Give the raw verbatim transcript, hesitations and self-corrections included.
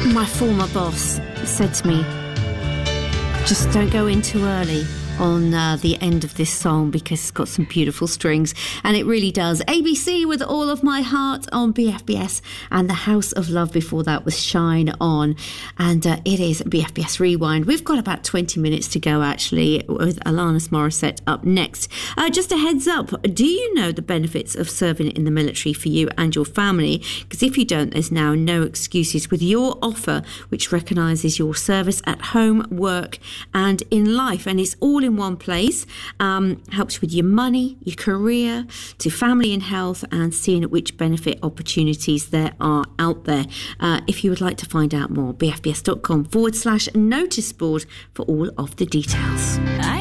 My former boss said to me, just don't go in too early on uh, the end of this song because it's got some beautiful strings, and it really does. A B C with All of My Heart on B F B S, and The House of Love before that was Shine On, and uh, it is B F B S Rewind. We've got about twenty minutes to go actually, with Alanis Morissette up next. Uh, just a heads up, do you know the benefits of serving in the military for you and your family? Because if you don't, there's now no excuses with your offer, which recognises your service at home, work and in life, and it's all in one place. Um, helps with your money, your career, to family and health, and seeing which benefit opportunities there are out there. Uh, if you would like to find out more, bfbs.com forward slash notice board for all of the details.